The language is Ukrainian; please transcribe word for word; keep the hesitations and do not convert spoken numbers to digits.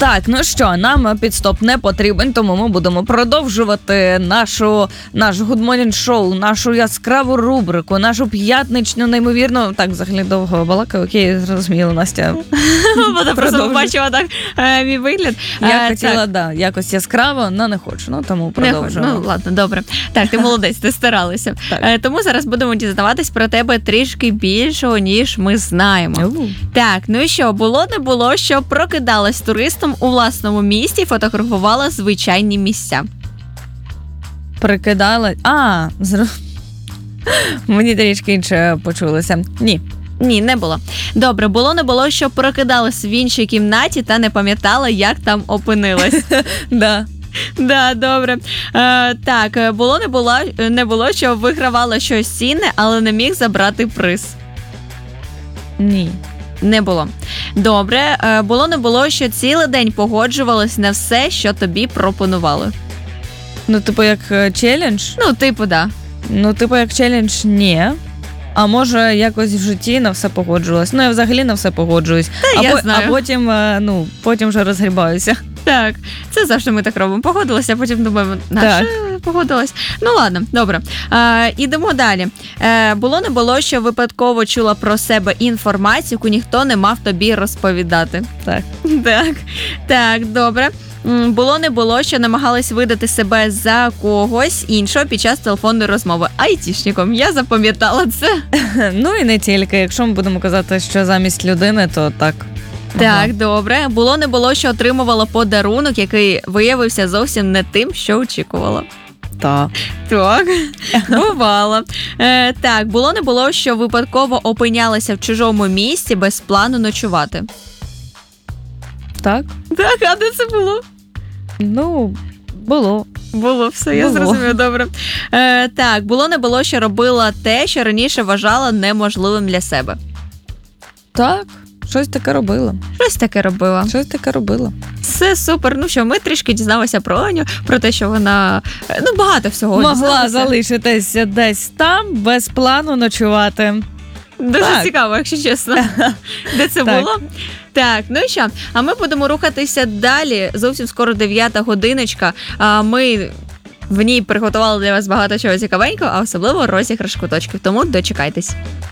Так, ну що, нам підстоп не потрібен, тому ми будемо продовжувати нашу, наш Good Morning Show, нашу яскраву рубрику, нашу п'ятничну, неймовірно, так, взагалі довго балакаю, окей, зрозуміло, Настя. Вона просто побачила так е, мій вигляд. Я Е, хотіла, так. да, якось яскраво, але не хочу, ну тому Не продовжуємо. хочу. Ну, ладно, добре. Так, ти молодець, ти старалася. Так. Е, тому зараз будемо дізнаватись про тебе трішки більшого, ніж ми знаємо. У. Так, ну і що, було не було, що прокидалась туристом у власному місті і фотографувала звичайні місця. Прикидала. А, зро... мені трішки інше почулося. Ні. Ні, не було. Добре, було не було, що прокидалась в іншій кімнаті та не пам'ятала, як там опинилась. Да. Да, добре. Е, так, було не було, не було, що вигравала щось цінне, але не міг забрати приз. Ні. Не було. Добре, е, було не було, що цілий день погоджувалась на все, що тобі пропонували. Ну, типу, як е, челендж? Ну, типу, да. Ну, типу, як челендж, ні. А може, якось в житті на все погоджувалась. Ну, я взагалі на все погоджуюсь. Та, а, я по- знаю. а потім, е, ну, потім вже розгрібаюся. Так, це завжди ми так робимо. Погодилася, а потім думаємо, наша погодилась. Ну ладно, добре. Е, ідемо далі. Е, було не було, що випадково чула про себе інформацію, яку ніхто не мав тобі розповідати. Так. Так, так, добре. М, Було не було, що намагались видати себе за когось іншого під час телефонної розмови. Айтішником. Я запам'ятала це. Ну і не тільки. Якщо ми будемо казати, що замість людини, то так. Так, Ага. добре. Було не було, що отримувала подарунок, який виявився зовсім не тим, що очікувала. Так. Так, бувало. Е, так, було не було, що випадково опинялася в чужому місці без плану ночувати. Так. Так, а де це було? Ну, було. Було все, я Було. зрозуміла, добре. Е, так, було не було, що робила те, що раніше вважала неможливим для себе. Так. Щось таке робила. Щось таке робила. Щось таке робила. Все супер. Ну що, ми трішки дізналися про Аню, про те, що вона е, ну багато всього Могла дізналася. залишитися десь там, без плану ночувати. Дуже Так. цікаво, якщо чесно. Де це Так. було? Так, ну і що? А ми будемо рухатися далі. Зовсім скоро дев'ята годиночка. А ми в ній приготували для вас багато чого цікавенького, а особливо розіграш куточків. Тому дочекайтесь.